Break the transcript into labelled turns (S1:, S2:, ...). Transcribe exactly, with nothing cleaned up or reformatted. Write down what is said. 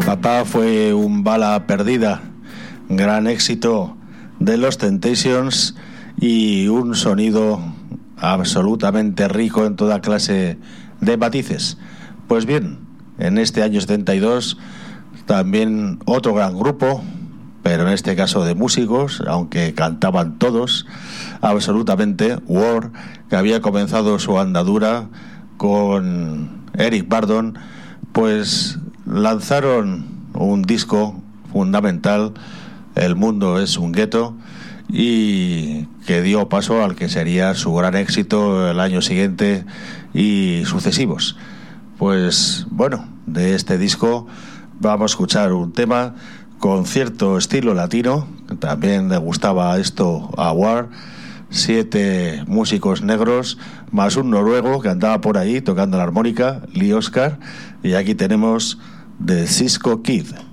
S1: Papá fue un bala perdida, gran éxito de los Temptations y un sonido absolutamente rico en toda clase de matices. Pues bien, en este año setenta y dos también otro gran grupo, pero en este caso de músicos, aunque cantaban todos, absolutamente, War, que había comenzado su andadura con Eric Burdon, pues lanzaron un disco fundamental, El mundo es un gueto, y que dio paso al que sería su gran éxito el año siguiente y sucesivos. Pues bueno, de este disco vamos a escuchar un tema con cierto estilo latino, que también le gustaba esto a War, siete músicos negros, más un noruego que andaba por ahí tocando la armónica, Lee Oscar, y aquí tenemos The Cisco Kid.